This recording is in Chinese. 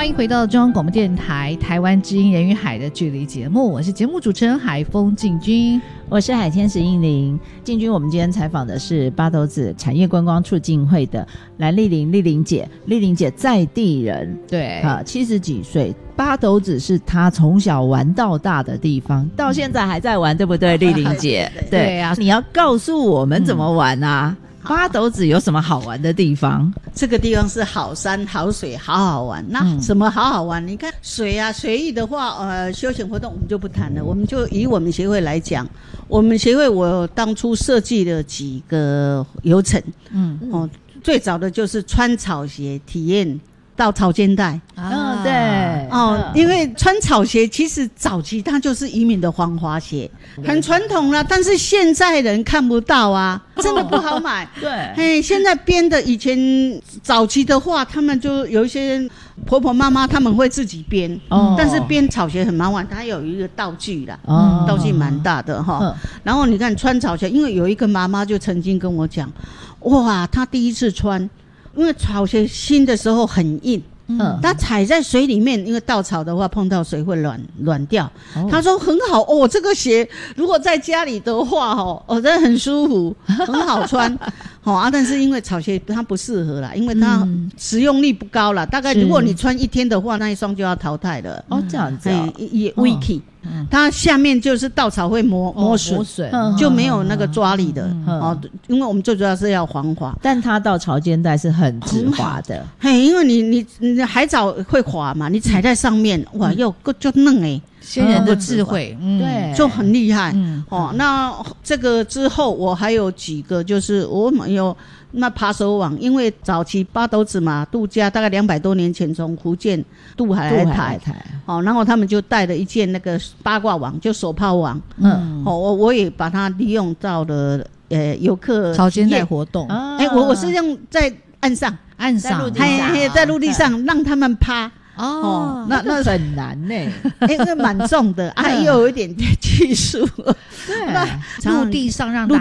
欢迎回到中央广播电台台湾之音人与海的距离节目，我是节目主持人海风静君， 我是海天使应玲。静君，我们今天采访的是八斗子产业观光促进会的蓝丽玲，丽玲姐在地人， 对 70几岁，八斗子是她从小玩到大的地方，到现在还在玩，对不对，丽玲姐？ 对啊， 你要告诉我们怎么玩啊？八斗子有什么好玩的地方？ 这个地方是好山好水，好好玩。那什么好好玩？你看水啊，水域的话，休闲活动我们就不谈了，我们就以我们协会来讲，我们协会我当初设计了几个流程，最早的就是穿草鞋体验到潮间带。 对因为穿草鞋其实早期它就是移民的防滑鞋，很传统啦，但是现在人看不到啊，真的不好买。 对， 现在编的，以前早期的话，他们就有一些婆婆妈妈他们会自己编，但是编草鞋很麻烦，它有一个道具啦，道具蛮大的哈。然后你看穿草鞋，因为有一个妈妈就曾经跟我讲，哇，她第一次穿，因为草鞋新的时候很硬。他踩在水里面，因为稻草的话碰到水会软掉。他说很好哦，这个鞋如果在家里的话真的很舒服，很好穿。但是因为草鞋它不适合啦，因为它实用力不高啦，大概如果你穿一天的话，那一双就要淘汰了。 这样子也危险。它下面就是稻草会磨损，就没有那个抓力的因为我们最主要是要防滑， 但它到潮间带是很直滑的。 因为你海藻会滑嘛，你踩在上面，哇，又就嫩先人的智慧， 对， 就很厉害。那这个之后我还有几个，就是我们有那爬手网，因为早期八斗子嘛度假，大概200多年前从福建渡海来台，然后他们就带了一件那个八卦网，就手抛网，我也把它利用到了游客潮间带活动。 我是用在岸上，在陆地上让他们趴。 那很难呢， 那蛮重的又有一点技术。 对，陆地上让大